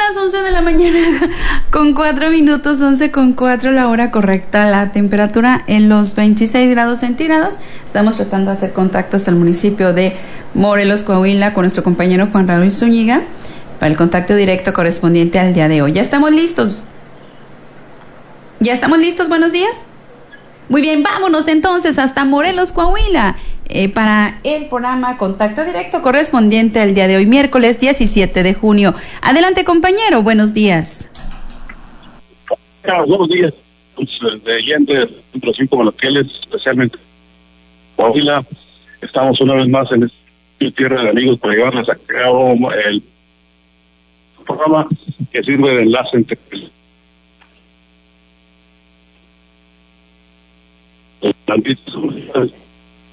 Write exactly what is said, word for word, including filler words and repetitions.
las once de la mañana con cuatro minutos, once con cuatro la hora correcta, la temperatura en los veintiséis grados centígrados. Estamos tratando de hacer contacto hasta el municipio de Morelos, Coahuila, con nuestro compañero Juan Raúl Zúñiga para el contacto directo correspondiente al día de hoy. ¿Ya estamos listos? ¿Ya estamos listos? Buenos días. Muy bien, vámonos entonces hasta Morelos, Coahuila, eh, para el programa Contacto Directo correspondiente al día de hoy, miércoles diecisiete de junio. Adelante, compañero, buenos días. Ah, buenos días, pues, de oyentes, centro cinco Malaqueles, especialmente Coahuila. Estamos una vez más en este Tierra de Amigos para llevarles a cabo el programa que sirve de enlace entre los